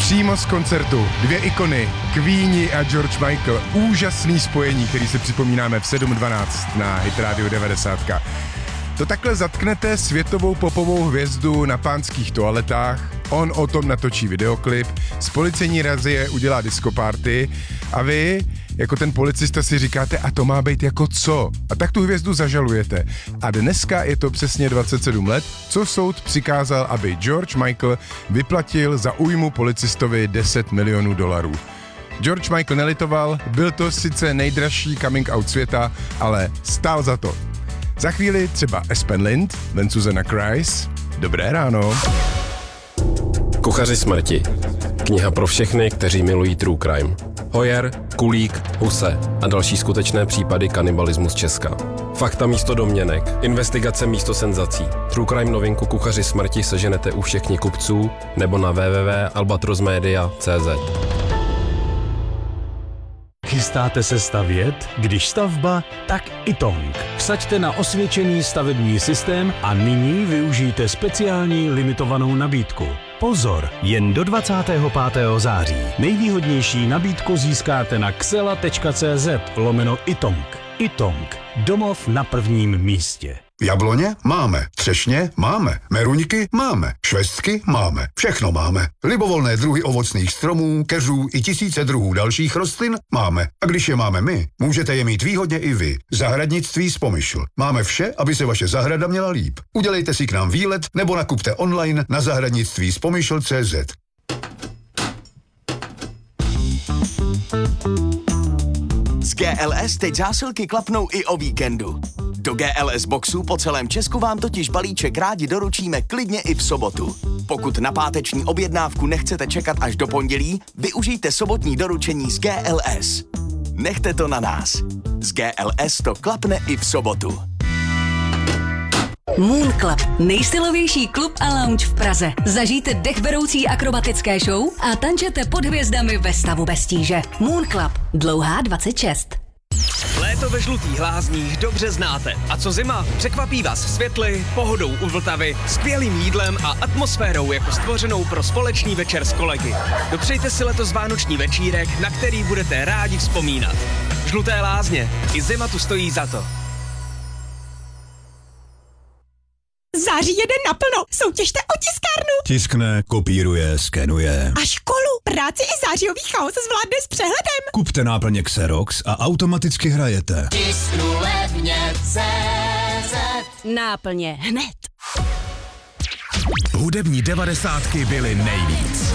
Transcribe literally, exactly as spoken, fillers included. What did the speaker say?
Přímo z koncertu. Dvě ikony, Queeni a George Michael. Úžasný spojení, který si připomínáme v sedm dvanáct na Hit Radio devadesát. To takhle zatknete světovou popovou hvězdu na pánských toaletách, on o tom natočí videoklip, z policejní razie udělá discoparty a vy, jako ten policista, si říkáte, a to má být jako co? A tak tu hvězdu zažalujete. A dneska je to přesně dvacet sedm let, co soud přikázal, aby George Michael vyplatil za újmu policistovi deset milionů dolarů. George Michael nelitoval, byl to sice nejdražší coming out světa, ale stál za to. Za chvíli třeba Aspen Lind, When Susanna Cries. Dobré ráno. Kuchaři smrti. Kniha pro všechny, kteří milují true crime. Hoyer, Kulík, Huse a další skutečné případy kanibalismu z Česka. Fakta místo domněnek, investigace místo senzací. True crime novinku Kuchaři smrti seženete u všech knihkupců nebo na w w w tečka albatrosmedia tečka c z. Chystáte se stavět? Když stavba, tak i Tong. Vsaďte na osvědčený stavební systém a nyní využijte speciální limitovanou nabídku. Pozor, jen do dvacátého pátého září. Nejvýhodnější nabídku získáte na xela tečka c z lomeno itong. Itong. Domov na prvním místě. Jabloně máme, třešně máme, meruňky máme, švestky máme, všechno máme. Libovolné druhy ovocných stromů, keřů i tisíce druhů dalších rostlin máme. A když je máme my, můžete je mít výhodně i vy. Zahradnictví z Pomyšl. Máme vše, aby se vaše zahrada měla líp. Udělejte si k nám výlet nebo nakupte online na zahradnictví z pomyšl tečka c z. Z G L S teď zásilky klapnou i o víkendu. Do G L S boxu po celém Česku vám totiž balíček rádi doručíme klidně i v sobotu. Pokud na páteční objednávku nechcete čekat až do pondělí, využijte sobotní doručení z G L S. Nechte to na nás. Z G L S to klapne i v sobotu. Moon Club, nejstylovější klub a lounge v Praze. Zažijte dechberoucí akrobatické show a tančete pod hvězdami ve stavu bez tíže. Moon Club, dlouhá dvacet šest. Léto ve Žlutých Lázních dobře znáte. A co zima? Překvapí vás světly, pohodou u Vltavy, skvělým jídlem a atmosférou jako stvořenou pro společný večer s kolegy. Dopřejte si letos vánoční večírek, na který budete rádi vzpomínat. Žluté Lázně, i zima tu stojí za to. Září jede naplno, soutěžte o tiskárnu. Tiskne, kopíruje, skenuje. A školu, práci i zářijový chaos zvládne s přehledem. Kupte náplně Xerox a automaticky hrajete. Tisknu levně C Z. Náplně hned. Hudební devadesátky byly nejvíc.